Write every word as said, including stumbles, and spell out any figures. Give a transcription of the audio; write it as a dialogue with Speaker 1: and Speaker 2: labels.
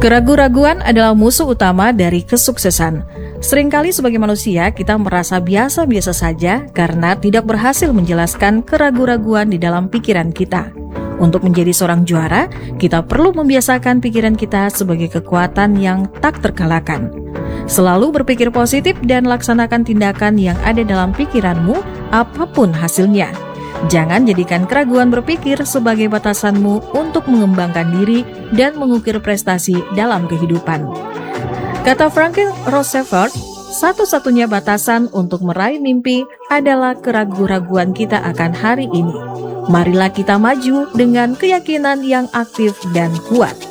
Speaker 1: Keraguan-raguan adalah musuh utama dari kesuksesan. Seringkali sebagai manusia kita merasa biasa-biasa saja karena tidak berhasil menjelaskan keraguan-raguan di dalam pikiran kita. Untuk menjadi seorang juara, kita perlu membiasakan pikiran kita sebagai kekuatan yang tak terkalahkan. Selalu berpikir positif dan laksanakan tindakan yang ada dalam pikiranmu, apapun hasilnya. Jangan jadikan keraguan berpikir sebagai batasanmu untuk mengembangkan diri dan mengukir prestasi dalam kehidupan. Kata Franklin Roosevelt, satu-satunya batasan untuk meraih mimpi adalah keraguan-raguan kita akan hari ini. Marilah kita maju dengan keyakinan yang aktif dan kuat.